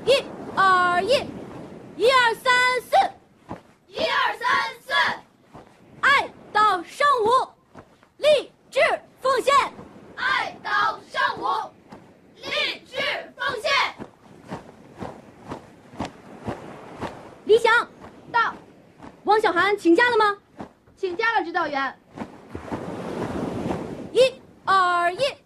1、2、1，1、2、3、4，1、2、3、4。爱到上午，立志奉献。爱到上午，立志奉献。李想到，汪小涵请假了吗？ 请假了，指导员。 1、2、1。